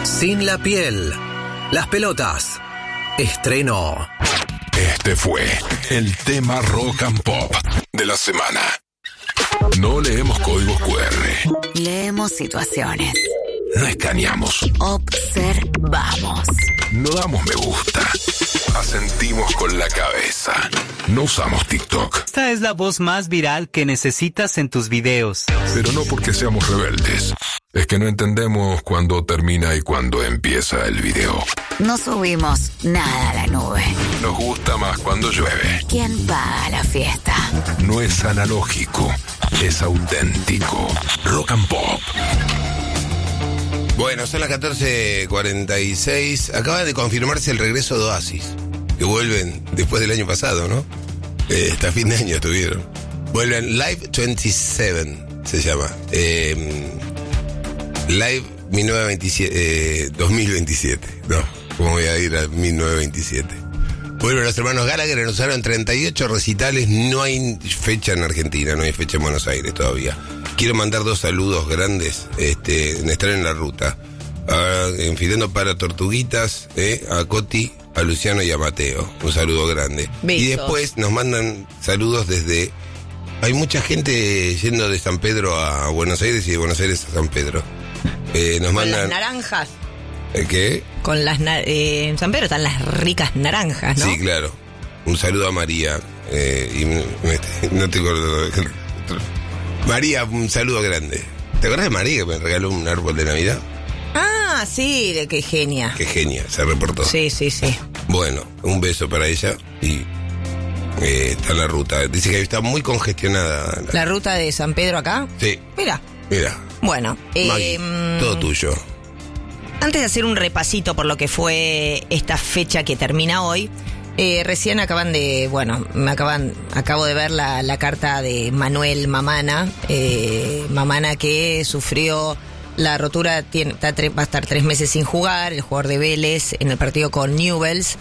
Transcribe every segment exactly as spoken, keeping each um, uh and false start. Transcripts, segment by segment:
Sin la piel, las pelotas. Estreno. Este fue el tema Rock and Pop de la semana. No leemos códigos cu erre. Leemos situaciones. No escaneamos. Observamos. No damos me gusta. Asentimos con la cabeza. No usamos TikTok. Esta es la voz más viral que necesitas en tus videos. Pero no porque seamos rebeldes. Es que no entendemos cuándo termina y cuándo empieza el video. No subimos nada a la nube. Nos gusta más cuando llueve. ¿Quién paga la fiesta? No es analógico, es auténtico. Rock and Pop. Bueno, son las catorce cuarenta y seis. Acaba de confirmarse el regreso de Oasis, que vuelven después del año pasado, ¿no? Eh, hasta fin de año estuvieron. Vuelven Live veintisiete, se llama. Eh, Live mil novecientos veintisiete, eh, dos mil veintisiete. No, ¿cómo voy a ir a mil novecientos veintisiete? Vuelven los hermanos Gallagher, anunciaron treinta y ocho recitales. No hay fecha en Argentina, no hay fecha en Buenos Aires todavía. Quiero mandar dos saludos grandes, este, en estar en la ruta. A, enfilando para Tortuguitas, eh, a Coti, a Luciano y a Mateo. Un saludo grande. Besos. Y después nos mandan saludos desde... Hay mucha gente yendo de San Pedro a Buenos Aires y de Buenos Aires a San Pedro. Eh, nos Con mandan... las naranjas. ¿Eh, ¿Qué? Con las na- eh, en San Pedro están las ricas naranjas, ¿no? Sí, claro. Un saludo a María. Eh, y me- me- no te acuerdo. María, un saludo grande. ¿Te acuerdas de María que me regaló un árbol de Navidad? Ah, sí, de qué genia. Qué genia, se reportó. Sí, sí, sí. Bueno, un beso para ella y eh, está en la ruta. Dice que está muy congestionada. La... La ruta de San Pedro acá. Sí, Mira, mira. bueno. Maggie, eh, todo tuyo. Antes de hacer un repasito por lo que fue esta fecha que termina hoy, eh, recién acaban de, bueno, me acaban, acabo de ver la, la carta de Manuel Mamana, eh, Mamana que sufrió la rotura, tiene, está tre- va a estar tres meses sin jugar, el jugador de Vélez en el partido con Newell's,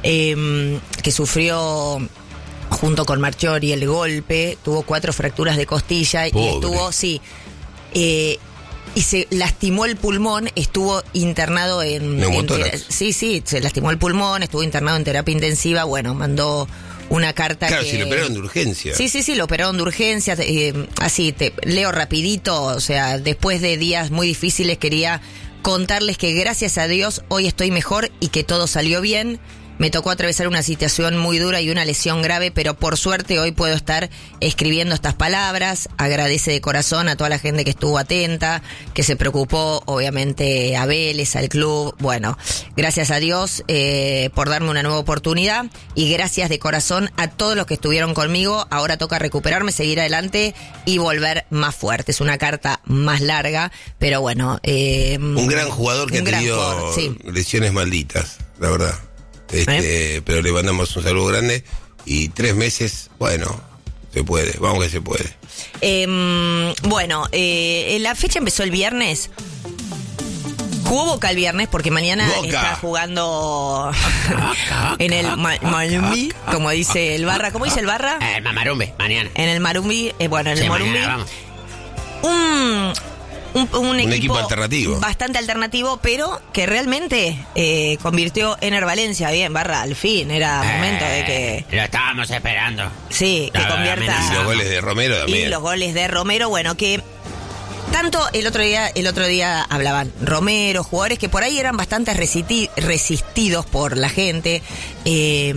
eh, que sufrió junto con Marchiori el golpe, tuvo cuatro fracturas de costilla y Pobre. estuvo, sí, eh, y se lastimó el pulmón, estuvo internado en... en Neumotórax. tera- sí, sí, se lastimó el pulmón, estuvo internado en terapia intensiva, bueno, mandó una carta Claro, que... si lo operaron de urgencia. Sí, sí, sí, lo operaron de urgencia. Eh, así, te leo rapidito, o sea, después de días muy difíciles quería contarles que gracias a Dios hoy estoy mejor y que todo salió bien. Me tocó atravesar una situación muy dura y una lesión grave, pero por suerte hoy puedo estar escribiendo estas palabras. Agradece de corazón a toda la gente que estuvo atenta, que se preocupó, obviamente a Vélez, al club. Bueno, gracias a Dios eh, por darme una nueva oportunidad y gracias de corazón a todos los que estuvieron conmigo. Ahora toca recuperarme, seguir adelante y volver más fuerte. Es una carta más larga, pero bueno. Eh, Un gran jugador que un ha gran tenido jugador, sí. lesiones malditas, la verdad. Este, ¿Eh? Pero le mandamos un saludo grande. Y tres meses, bueno, se puede, vamos que se puede. Eh, bueno, eh, la fecha empezó el viernes. Jugó Boca el viernes porque mañana Boca. está jugando en el Ma- Marumbi, como dice el Barra. ¿Cómo dice el Barra? El Mamarumbe, mañana. En el Marumbi, eh, bueno, en el Sí, Marumbi. mañana, vamos. Un, un, un equipo, equipo alternativo. Bastante alternativo, pero que realmente eh, convirtió Ener Valencia. Bien, Barra, al fin, era momento de que... Eh, Lo estábamos esperando. Sí, que La verdad, convierta... Y los goles de Romero Y también. los goles de Romero, bueno, que tanto el otro día, el otro día hablaban Romero, jugadores que por ahí eran bastante resiti- resistidos por la gente. Eh,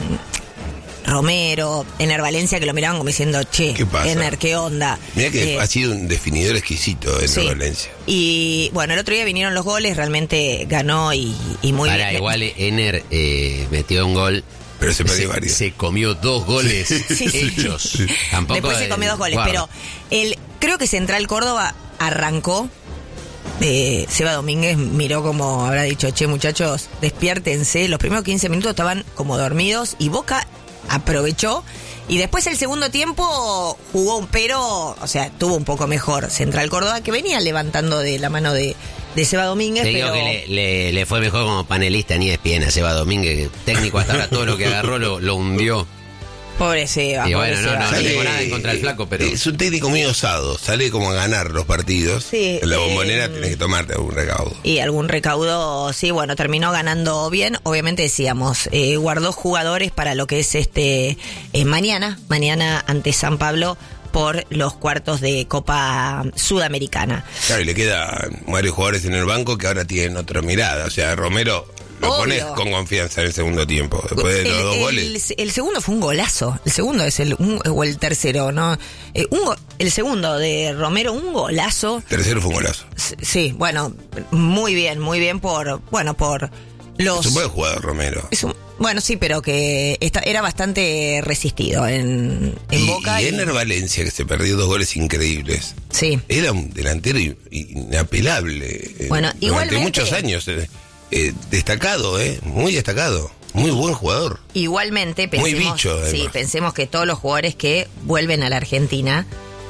Romero, Ener Valencia, que lo miraban como diciendo, che, ¿Qué pasa? Ener, ¿qué onda? Mirá que Eh, ha sido un definidor exquisito en sí. Valencia. Y bueno, el otro día vinieron los goles, realmente ganó y, y muy Para bien. igual Ener eh, metió un gol. Pero se perdió se, varios. se comió dos goles Sí, sí. hechos. Tampoco Después se el- comió dos goles, guarda. pero el creo que Central Córdoba arrancó. Eh, Seba Domínguez miró como habrá dicho, che muchachos, despiértense. Los primeros quince minutos estaban como dormidos y Boca aprovechó. Y después el segundo tiempo jugó un pero, o sea, tuvo un poco mejor Central Córdoba, que venía levantando de la mano de, de Seba Domínguez. Te digo pero... que le, le- le fue mejor como panelista en E S P N a Seba Domínguez, que técnico hasta ahora todo lo que agarró lo, lo hundió. Pobre Seba. Y pobre bueno, no, Seba. no, no Sale- tengo nada en contra del flaco, pero... Es un técnico muy osado, sale como a ganar los partidos. Sí, en la eh, bombonera tenés que tomarte algún recaudo. Y algún recaudo, sí, bueno, terminó ganando bien. Obviamente decíamos, eh, guardó jugadores para lo que es este eh, mañana, mañana ante San Pablo por los cuartos de Copa Sudamericana. Claro, y le quedan varios jugadores en el banco que ahora tienen otra mirada. O sea, Romero lo Obvio. pones con confianza en el segundo tiempo. Después de los el, dos el- goles. el segundo fue un golazo. El segundo es el un- o el tercero, ¿no? Eh, un go- el segundo de Romero, un golazo. Tercero fue un golazo. S- Sí, bueno, muy bien, muy bien por, bueno, por los. Es un buen jugador, Romero. Es un- bueno, sí, pero que esta- era bastante resistido en, en y, Boca. y Ener Valencia, que se perdió dos goles increíbles. Sí. Era un delantero i- inapelable. eh, Bueno, durante igualmente- muchos años. eh, eh, destacado, ¿eh? Muy destacado. Muy buen jugador. Igualmente, Muy pensemos, bicho, además. sí, pensemos que todos los jugadores que vuelven a la Argentina,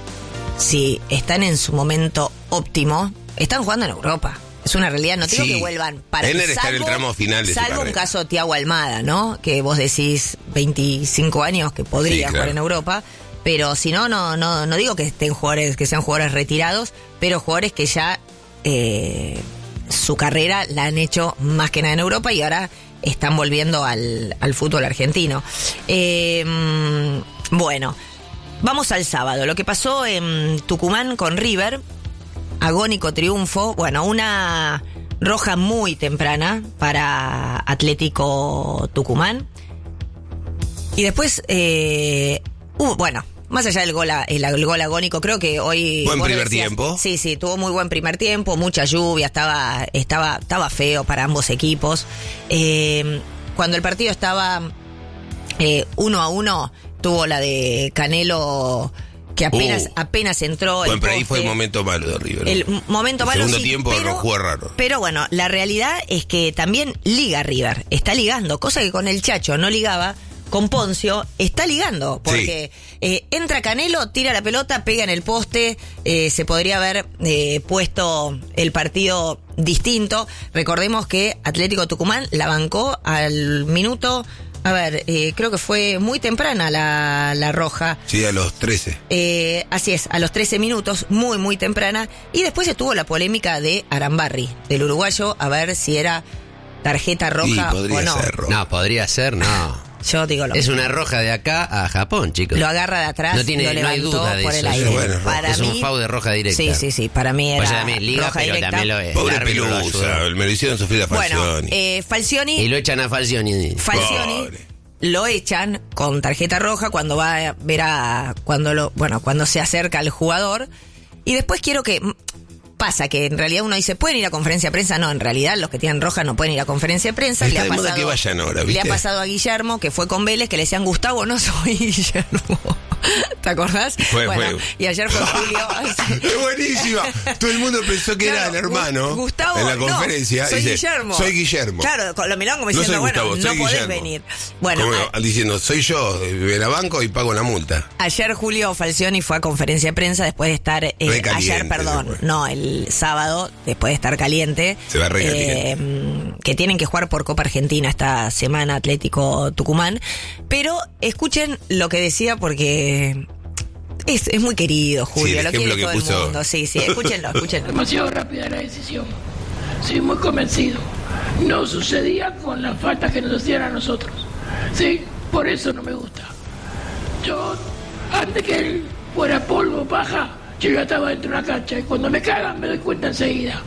si están en su momento óptimo, están jugando en Europa. Es una realidad, no digo Sí. que vuelvan para Ener está en el tramo final de su salvo un carrera. caso Thiago Almada, ¿no? Que vos decís veinticinco años que podría Sí, claro. jugar en Europa, pero si no, no, no, no digo que estén jugadores, que sean jugadores retirados, pero jugadores que ya eh, su carrera la han hecho más que nada en Europa y ahora están volviendo al, al fútbol argentino. Eh, bueno, vamos al sábado. Lo que pasó en Tucumán con River, agónico triunfo, bueno, una roja muy temprana para Atlético Tucumán. Y después, eh, uh, bueno, más allá del gol, a- el, el gol agónico, creo que hoy... Buen vos primer decías- tiempo. Sí, sí, tuvo muy buen primer tiempo, mucha lluvia, estaba, estaba, estaba feo para ambos equipos. Eh, cuando el partido estaba eh, uno a uno, tuvo la de Canelo, que apenas, Uh. apenas entró. Bueno, el pero ahí fue el poste. momento malo de River. ¿no? El m- momento El malo, segundo sí, tiempo pero, lo jugó raro. Pero bueno, la realidad es que también liga River, está ligando, cosa que con el Chacho no ligaba, con Poncio está ligando, porque eh, entra Canelo, tira la pelota, pega en el poste, eh, se podría haber eh, puesto el partido distinto. Recordemos que Atlético Tucumán la bancó al minuto, a ver, eh, creo que fue muy temprana la, la roja. Sí, a los trece. Eh, así es, a los trece minutos, muy, muy temprana. Y después estuvo la polémica de Arambarri, del uruguayo, a ver si era tarjeta roja Sí, podría o no. ser rojo. No, podría ser, no. Yo digo lo Es mismo. una roja de acá a Japón, chicos. Lo agarra de atrás, No tiene- lo no hay levantó duda de por eso. el aire. Sí, bueno, es roja. para Es un mí, foul de roja directa. Sí, sí, sí, para mí era O sea, también liga, roja pero directa. también lo es. Pobre El árbitro lo Pelusa, ayudó. me lo hicieron sufrir a Bueno, Falcioni. eh, Falcioni... Y lo echan a Falcioni. Falcioni Pobre. lo echan con tarjeta roja cuando va a ver a cuando lo bueno cuando se acerca al jugador. Y después quiero que mm, pasa que en realidad uno dice, ¿pueden ir a conferencia de prensa? No, en realidad los que tienen roja no pueden ir a conferencia de prensa. Está Le ha de moda pasado, que vayan ahora, le ha ¿viste? pasado a Guillermo, que fue con Vélez, que le decían, Gustavo, no soy Guillermo. ¿Te acordás? Fue, bueno, fue. y ayer fue Julio. ¡Es buenísima! Todo el mundo pensó que Claro, era el hermano. Gustavo, en la no, conferencia. soy dice, Guillermo. Soy Guillermo. Claro, lo miraban como No diciendo, soy bueno, Gustavo, soy no podés Guillermo. venir. Bueno, Como a- diciendo, soy yo, eh, me la banco y pago la multa. ayer Julio Falcioni fue a conferencia de prensa después de estar... eh, Re caliente, ayer, perdón, después. no, el sábado, después de estar caliente. Se va re eh, que tienen que jugar por Copa Argentina esta semana Atlético Tucumán. Pero escuchen lo que decía porque... Es, es muy querido, Julio, Sí, el lo ejemplo quiere que todo puso. el mundo. Sí, sí, escúchenlo, escúchenlo. Demasiado rápida la decisión. Soy muy convencido. No sucedía con las faltas que nos hacían a nosotros. Sí, por eso no me gusta. Yo, antes que él fuera polvo, paja, yo ya estaba dentro de la cancha y cuando me cagan me doy cuenta enseguida.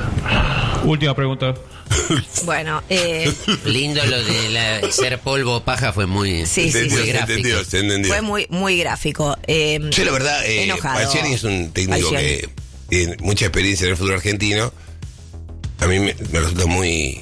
Última pregunta. Bueno, eh, Lindo lo de la- ser polvo paja fue muy, Sí, sí, Entendió, muy se gráfico. entendió, se entendió. fue muy, muy gráfico. Eh, Yo la verdad, eh, enojado. Falcioni es un técnico Falcioni. que tiene mucha experiencia en el fútbol argentino. A mí me, me resulta muy...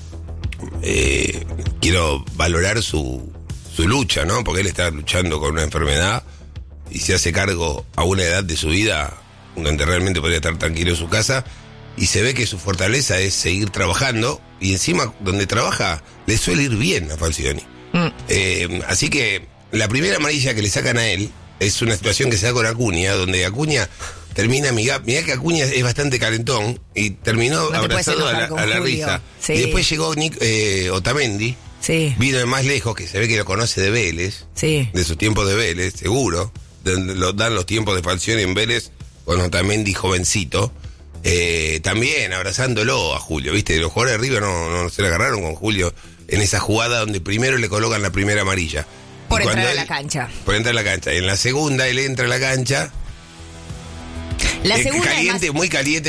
eh, quiero valorar su, su lucha, ¿no? Porque él está luchando con una enfermedad y se hace cargo a una edad de su vida donde realmente podría estar tranquilo en su casa. Y se ve que su fortaleza es seguir trabajando. Y encima, donde trabaja, le suele ir bien a Falcioni. mm, Eh, así que la primera amarilla que le sacan a él es una situación que se da con Acuña, donde Acuña termina, mirá, mirá que Acuña es bastante calentón y terminó No te puedes abrazado a la, enojar con a la Julio. risa. Sí. Y después llegó Nick, eh, Otamendi Sí. Vino de más lejos, que se ve que lo conoce de Vélez. Sí. De sus tiempos de Vélez, seguro. De, lo dan los tiempos de Falcioni en Vélez, cuando también di jovencito. Eh, también abrazándolo a Julio, ¿viste? Los jugadores de River no, no se le agarraron con Julio en esa jugada donde primero le colocan la primera amarilla. Por Y cuando entrar a él- la cancha. Por entrar a la cancha. Y en la segunda él entra a la cancha. La eh, segunda caliente, además- muy caliente.